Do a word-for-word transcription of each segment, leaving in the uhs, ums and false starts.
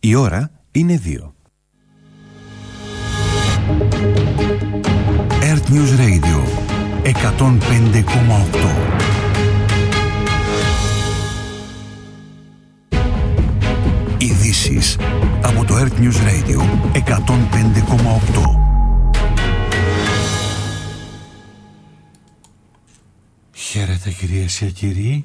Η ώρα είναι δύο. Earth News Radio εκατόν πέντε κόμμα οκτώ. Ειδήσεις από το Earth News Radio εκατόν πέντε κόμμα οκτώ. Χαίρετε κυρίες και κύριοι.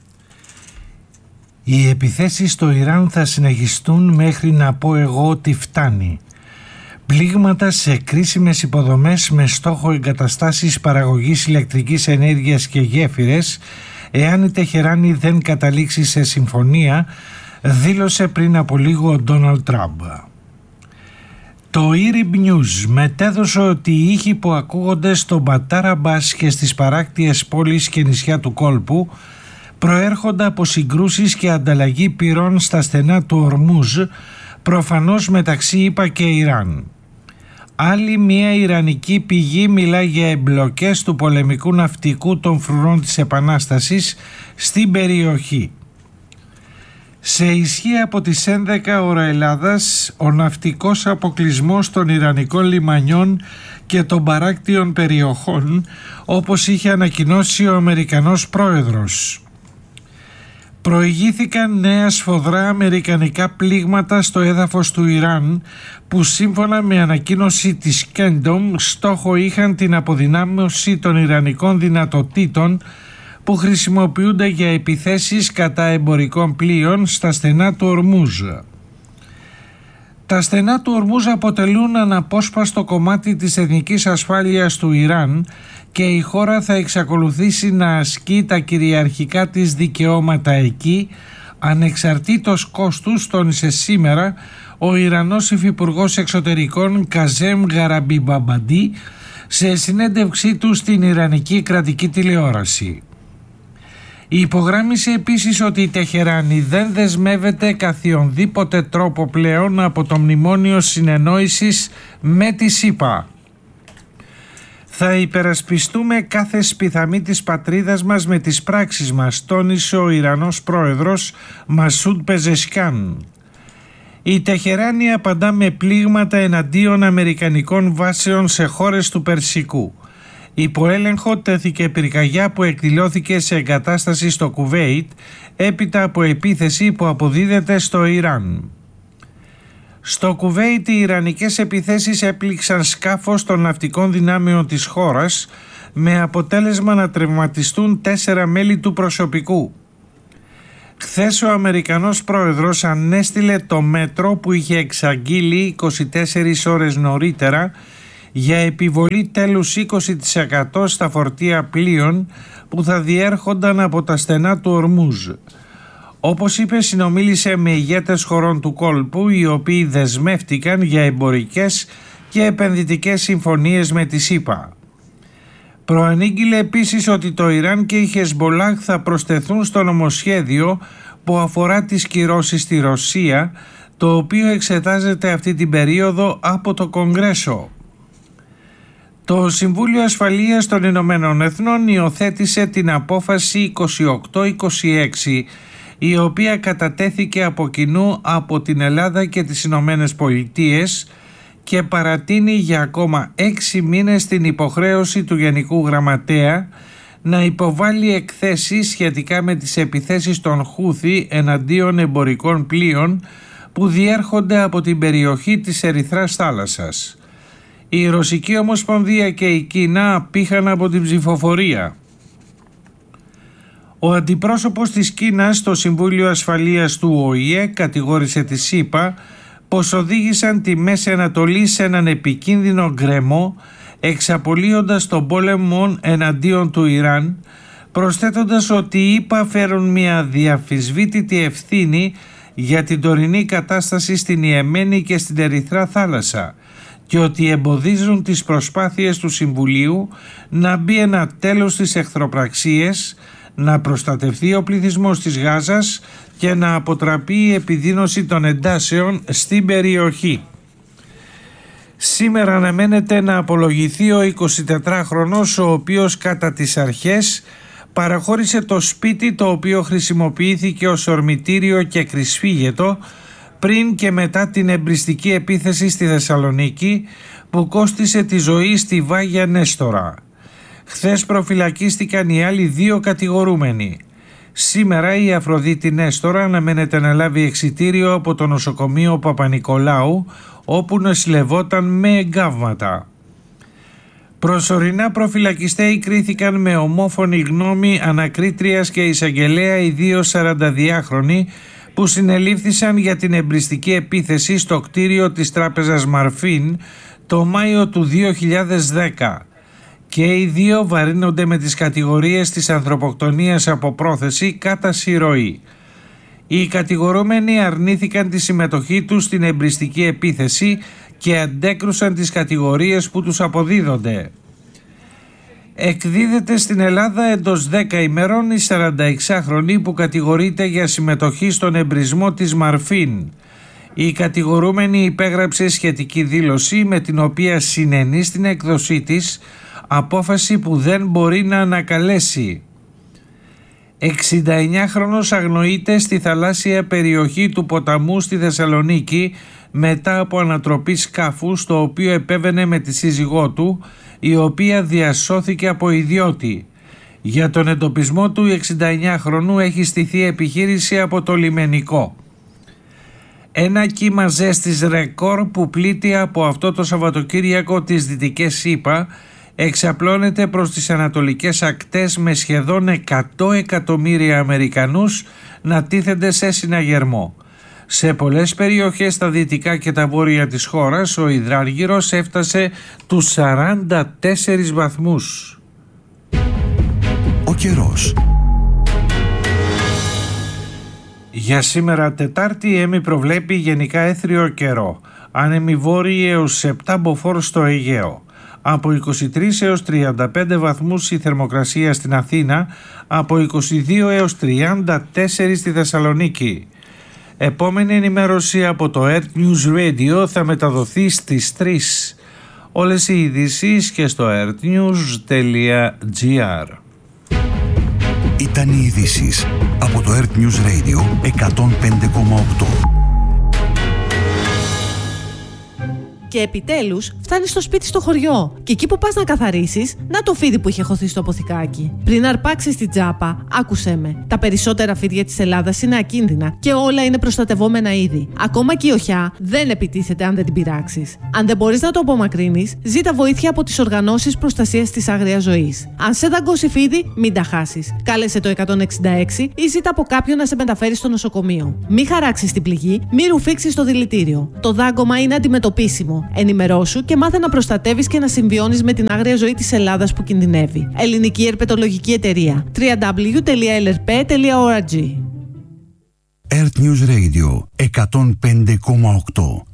Οι επιθέσεις στο Ιράν θα συνεχιστούν μέχρι να πω εγώ ότι φτάνει. Πλήγματα σε κρίσιμες υποδομές με στόχο εγκαταστάσεις παραγωγής ηλεκτρικής ενέργειας και γέφυρες, εάν η Τεχεράνη δεν καταλήξει σε συμφωνία, δήλωσε πριν από λίγο ο Ντόναλντ Τραμπ. Το Ήριμπ News μετέδωσε ότι οι ήχοι που ακούγονται στο Μπατάραμπας και στις παράκτιες πόλεις και νησιά του κόλπου προέρχονται από συγκρούσεις και ανταλλαγή πυρών στα στενά του Ορμούζ, προφανώς μεταξύ ΗΠΑ και Ιράν. Άλλη μια ιρανική πηγή μιλά για εμπλοκές του πολεμικού ναυτικού των φρουρών της Επανάστασης στην περιοχή. Σε ισχύ από τις έντεκα ώρα Ελλάδας, ο ναυτικός αποκλεισμός των Ιρανικών λιμανιών και των παράκτιων περιοχών, όπως είχε ανακοινώσει ο Αμερικανός πρόεδρος. Προηγήθηκαν νέα σφοδρά αμερικανικά πλήγματα στο έδαφος του Ιράν, που σύμφωνα με ανακοίνωση της Κέντομ στόχο είχαν την αποδυνάμωση των ιρανικών δυνατοτήτων που χρησιμοποιούνται για επιθέσεις κατά εμπορικών πλοίων στα στενά του Ορμούζ. Τα στενά του Ορμούζ αποτελούν αναπόσπαστο κομμάτι της εθνικής ασφάλειας του Ιράν και η χώρα θα εξακολουθήσει να ασκεί τα κυριαρχικά της δικαιώματα εκεί, ανεξαρτήτως κόστους, τόνισε σήμερα ο Ιρανός Υφυπουργός Εξωτερικών Καζέμ Γαραμπιμπαμπαντί σε συνέντευξή του στην Ιρανική κρατική τηλεόραση. Υπογράμμισε επίσης ότι η Τεχεράνη δεν δεσμεύεται καθιονδήποτε τρόπο πλέον από το μνημόνιο συνεννόησης με τη ΣΥΠΑ. «Θα υπερασπιστούμε κάθε σπιθαμή της πατρίδας μας με τις πράξεις μας», τόνισε ο Ιρανός πρόεδρος Μασούντ Πεζεσκάν. Η Τεχεράνη απαντά με πλήγματα εναντίον αμερικανικών βάσεων σε χώρες του Περσικού. Υπό έλεγχο τέθηκε πυρκαγιά που εκδηλώθηκε σε εγκατάσταση στο Κουβέιτ έπειτα από επίθεση που αποδίδεται στο Ιράν. Στο Κουβέιτ οι ιρανικές επιθέσεις έπληξαν σκάφος των ναυτικών δυνάμεων της χώρας με αποτέλεσμα να τραυματιστούν τέσσερα μέλη του προσωπικού. Χθες ο Αμερικανός πρόεδρος ανέστειλε το μέτρο που είχε εξαγγείλει είκοσι τέσσερις ώρες νωρίτερα για επιβολή τέλους είκοσι τοις εκατό στα φορτία πλοίων που θα διέρχονταν από τα στενά του Ορμούζ. Όπως είπε, συνομίλησε με ηγέτες χωρών του κόλπου, οι οποίοι δεσμεύτηκαν για εμπορικές και επενδυτικές συμφωνίες με τη ΣΥΠΑ. Προανήγγειλε επίσης ότι το Ιράν και η Χεσμπολάχ θα προσθεθούν στο νομοσχέδιο που αφορά τις κυρώσεις στη Ρωσία, το οποίο εξετάζεται αυτή την περίοδο από το Κογκρέσο. Το Συμβούλιο Ασφαλείας των Ηνωμένων Εθνών υιοθέτησε την απόφαση είκοσι οκτώ είκοσι έξι, η οποία κατατέθηκε από κοινού από την Ελλάδα και τις Ηνωμένες Πολιτείες και παρατείνει για ακόμα έξι μήνες την υποχρέωση του Γενικού Γραμματέα να υποβάλει εκθέσεις σχετικά με τις επιθέσεις των Χούθι εναντίον εμπορικών πλοίων που διέρχονται από την περιοχή της Ερυθράς Θάλασσας. Η Ρωσική Ομοσπονδία και η Κίνα απήχαν από την ψηφοφορία. Ο αντιπρόσωπος της Κίνας στο Συμβούλιο Ασφαλείας του Ο Η Ε κατηγόρησε τη ΣΥΠΑ πως οδήγησαν τη Μέση Ανατολή σε έναν επικίνδυνο γκρεμό, εξαπολύοντας τον πόλεμο εναντίον του Ιράν, προσθέτοντας ότι οι ΗΠΑ φέρουν μια διαφυσβήτητη ευθύνη για την τωρινή κατάσταση στην Ιεμένη και στην Ερυθρά Θάλασσα και ότι εμποδίζουν τις προσπάθειες του Συμβουλίου να μπει ένα τέλος στις εχθροπραξίες, να προστατευτεί ο πληθυσμός της Γάζας και να αποτραπεί η επιδείνωση των εντάσεων στην περιοχή. Σήμερα αναμένεται να απολογηθεί ο εικοσιτετράχρονος, ο οποίος κατά τις αρχές παραχώρησε το σπίτι το οποίο χρησιμοποιήθηκε ως ορμητήριο και κρυσφύγετο πριν και μετά την εμπριστική επίθεση στη Θεσσαλονίκη που κόστισε τη ζωή στη Βάγια Νέστορα. Χθες προφυλακίστηκαν οι άλλοι δύο κατηγορούμενοι. Σήμερα η Αφροδίτη Νέστορα αναμένεται να λάβει εξιτήριο από το νοσοκομείο Παπα-Νικολάου, όπου νοσηλευόταν με εγκάβματα. Προσωρινά προφυλακιστέοι κρίθηκαν με ομόφωνη γνώμη ανακρίτριας και εισαγγελέα οι δύο σαρανταδυάχρονοι που συνελήφθησαν για την εμπριστική επίθεση στο κτίριο της τράπεζας Μαρφίν το Μάιο του δύο χιλιάδες δέκα. Και οι δύο βαρύνονται με τις κατηγορίες της ανθρωποκτονίας από πρόθεση κατά συρροή. Οι κατηγορούμενοι αρνήθηκαν τη συμμετοχή τους στην εμπριστική επίθεση και αντέκρουσαν τις κατηγορίες που τους αποδίδονται. Εκδίδεται στην Ελλάδα εντός δέκα ημερών η σαρανταεξάχρονη που κατηγορείται για συμμετοχή στον εμπρισμό της Μαρφίν. Η κατηγορούμενη υπέγραψε σχετική δήλωση με την οποία συνενεί στην έκδοσή της, απόφαση που δεν μπορεί να ανακαλέσει. εξηνταεννιάχρονος αγνοείται στη θαλάσσια περιοχή του ποταμού στη Θεσσαλονίκη μετά από ανατροπή σκάφου στο οποίο επέβαινε με τη σύζυγό του, η οποία διασώθηκε από ιδιώτη. Για τον εντοπισμό του εξηνταεννιάχρονου έχει στηθεί επιχείρηση από το λιμενικό. Ένα κύμα ζέστης ρεκόρ που πλήττει από αυτό το Σαββατοκύριακο τις Δυτικές ΗΠΑ εξαπλώνεται προς τις ανατολικές ακτές με σχεδόν εκατό εκατομμύρια Αμερικανούς να τίθενται σε συναγερμό. Σε πολλές περιοχές στα δυτικά και τα βόρεια της χώρας ο υδράργυρος έφτασε τους σαράντα τέσσερις βαθμούς. Ο καιρός. Για σήμερα Τετάρτη η ΕΜΗ προβλέπει γενικά έθριο καιρό. Άνεμοι βόρειοι έως επτά μποφόρ στο Αιγαίο. Από είκοσι τρεις έως τριάντα πέντε βαθμούς η θερμοκρασία στην Αθήνα, από είκοσι δύο έως τριάντα τέσσερα στη Θεσσαλονίκη. Επόμενη ενημέρωση από το Earth News Radio θα μεταδοθεί στις τρεις. Όλες οι ειδήσεις και στο earthnews τελεία gr. Ήταν οι ειδήσεις από το Earth News Radio εκατόν πέντε κόμμα οκτώ. Και επιτέλους φτάνεις στο σπίτι στο χωριό. Και εκεί που πας να καθαρίσεις, να το φίδι που είχε χωθεί στο αποθηκάκι. Πριν αρπάξεις την τσάπα, άκουσέ με. Τα περισσότερα φίδια της Ελλάδας είναι ακίνδυνα και όλα είναι προστατευόμενα είδη. Ακόμα και η οχιά δεν επιτίθεται αν δεν την πειράξεις. Αν δεν μπορείς να το απομακρύνεις, ζήτα βοήθεια από τις οργανώσεις προστασίας της άγριας ζωής. Αν σε δαγκώσει φίδι, μην τα χάσεις. Κάλεσε το εκατόν εξήντα έξι ή ζήτα από κάποιον να σε μεταφέρει στο νοσοκομείο. Μην χαράξεις την πληγή, μην ρουφήξεις το δηλητήριο. Το δάγκωμα είναι αντιμετωπίσιμο. Ενημερώσου και μάθε να προστατεύεις και να συμβιώνεις με την άγρια ζωή της Ελλάδας που κινδυνεύει. Ελληνική Ερπετολογική Εταιρεία. double-u double-u double-u τελεία ελ ερ πι τελεία org. Earth News Radio εκατόν πέντε κόμμα οκτώ.